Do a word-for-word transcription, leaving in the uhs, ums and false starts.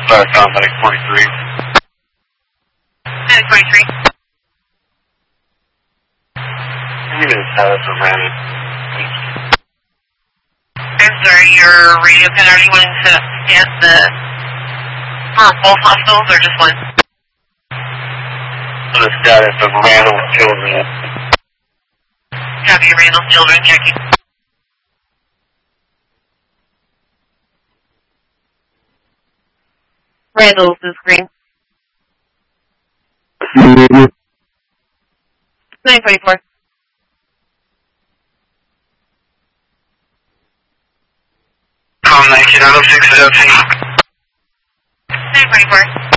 Uh, Complex forty-three. Medic forty-three. You can tell us around it. I'm sorry, your radio pin, are you wanting to scan the, for both hospitals or just one? For the status of Randall children. Copy, Randall children checking. Randall's is green. nine forty-four. Com nineteen oh six is O T. nine forty-four.